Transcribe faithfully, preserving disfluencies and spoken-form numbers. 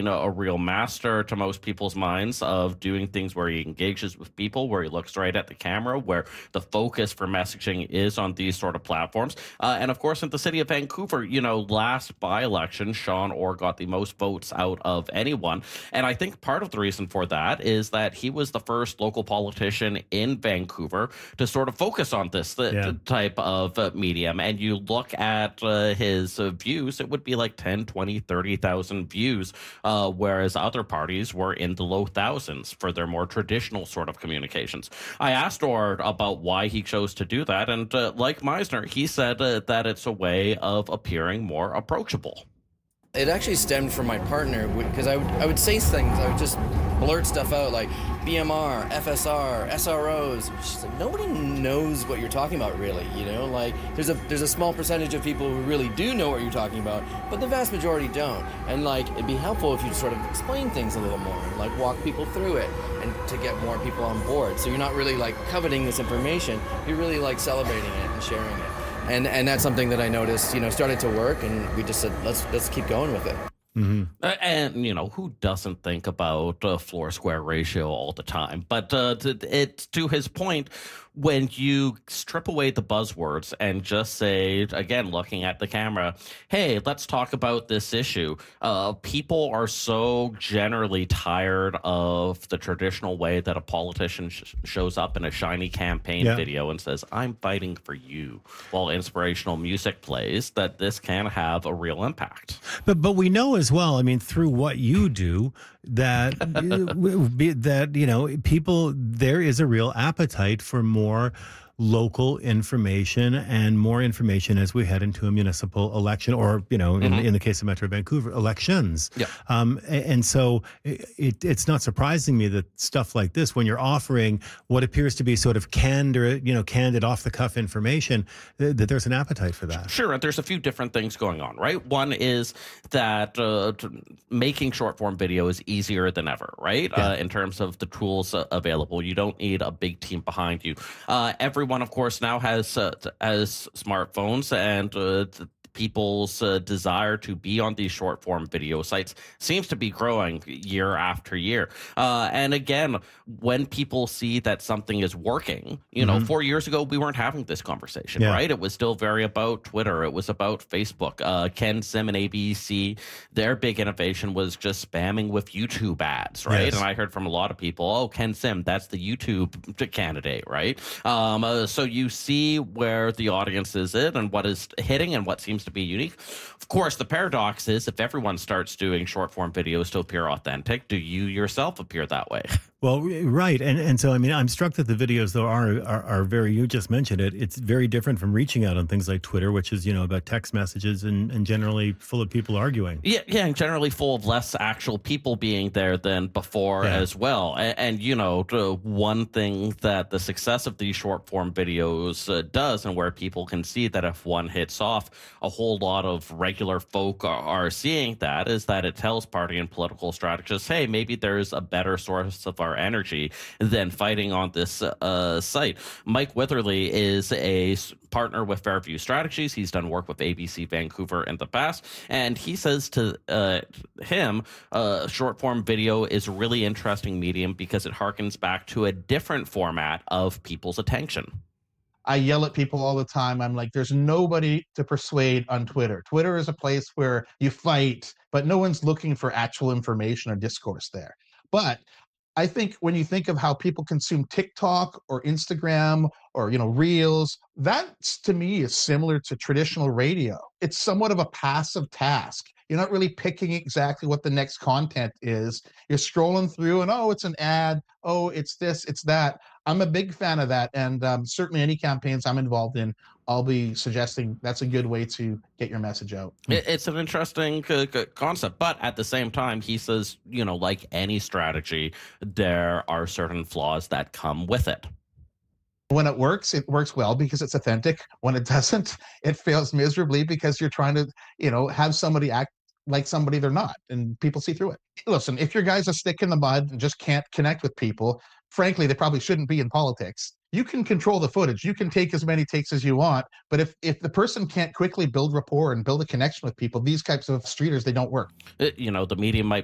been a, a real master to most people's minds of doing things where he engages with people, where he looks right at the camera, where the focus for messaging is on these sort of platforms. Uh, and of course, in the city of Vancouver, you know, last by-election, Sean Orr got the most votes out of anyone. And I think part of the reason for that is that he was the first local politician in Vancouver to sort of focus on this the, Yeah. the type of uh, medium. And you look at uh, his uh, views, it would be like ten, twenty, thirty thousand views, uh, whereas other parties were in the low thousands for their more traditional sort of communications. I asked Orr about why he chose to do that, and uh, like Meisner, he said uh, that it's a way of appearing more approachable. It actually stemmed from my partner, because I would, I would say things, I would just blurt stuff out like B M R, F S R, S R Os. She's like, nobody knows what you're talking about, really, you know? Like, there's a there's a small percentage of people who really do know what you're talking about, but the vast majority don't. And, like, it'd be helpful if you sort of explain things a little more, like walk people through it, and to get more people on board. So you're not really, like, coveting this information. You're really, like, celebrating it and sharing it. And and that's something that I noticed, you know, started to work, and we just said, let's let's keep going with it. Mm-hmm. Uh, and, you know, who doesn't think about uh, floor square ratio all the time? But uh, to, it, to his point, when you strip away the buzzwords and just say, again, looking at the camera, hey, let's talk about this issue. Uh, people are so generally tired of the traditional way that a politician sh- shows up in a shiny campaign Yeah. video and says, I'm fighting for you, while inspirational music plays, that this can have a real impact. But but we know as well, I mean, through what you do, that that you know, people, there is a real appetite for more local information and more information as we head into a municipal election, or, you know, in, Mm-hmm. in the case of Metro Vancouver, elections. Yeah. Um, a- and so it, it's not surprising me that stuff like this, when you're offering what appears to be sort of candid, you know, candid off the cuff information, th- that there's an appetite for that. Sure, there's a few different things going on, right? One is that uh, t- making short form video is easier than ever, right? Yeah. Uh, in terms of the tools uh, available, you don't need a big team behind you. Uh, everyone, of course, now has uh, t- has smartphones, and uh, th- people's uh, desire to be on these short form video sites seems to be growing year after year. Uh, and again, when people see that something is working, you know, four years ago, we weren't having this conversation, Yeah. right? It was still very about Twitter. It was about Facebook. Uh, Ken Sim and A B C, their big innovation was just spamming with YouTube ads, right? Yes. And I heard from a lot of people, oh, Ken Sim, that's the YouTube candidate, right? Um, uh, so you see where the audience is in and what is hitting and what seems to be unique. Of course, the paradox is if everyone starts doing short form videos to appear authentic, do you yourself appear that way? Well, right. And and so, I mean, I'm struck that the videos, though, are, are are very, you just mentioned it, it's very different from reaching out on things like Twitter, which is, you know, about text messages and, and generally full of people arguing. Yeah, yeah, and generally full of less actual people being there than before Yeah. as well. And, and you know, the one thing that the success of these short form videos uh, does, and where people can see that if one hits off, a whole lot of regular folk are, are seeing that, is that it tells party and political strategists, hey, maybe there's a better source of our energy than fighting on this uh, site. Mike Witherly is a s- partner with Fairview Strategies. He's done work with A B C Vancouver in the past, and he says to uh, him, uh, short form video is a really interesting medium because it harkens back to a different format of people's attention. I yell at people all the time. I'm like, there's nobody to persuade on Twitter. Twitter is a place where you fight, but no one's looking for actual information or discourse there. But I think when you think of how people consume TikTok or Instagram or, you know, Reels, that to me is similar to traditional radio. It's somewhat of a passive task. You're not really picking exactly what the next content is. You're scrolling through and, oh, it's an ad. Oh, it's this, it's that. I'm a big fan of that. And um, certainly any campaigns I'm involved in, I'll be suggesting that's a good way to get your message out. It, it's an interesting uh, c- concept, but at the same time, he says, you know, like any strategy, there are certain flaws that come with it. When it works, it works well because it's authentic. When it doesn't, it fails miserably because you're trying to, you know, have somebody act like somebody they're not, and people see through it. Listen, if your guy's a stick in the mud and just can't connect with people, frankly, they probably shouldn't be in politics. You can control the footage. You can take as many takes as you want. But if, if the person can't quickly build rapport and build a connection with people, these types of streeters, they don't work. It, you know, the medium might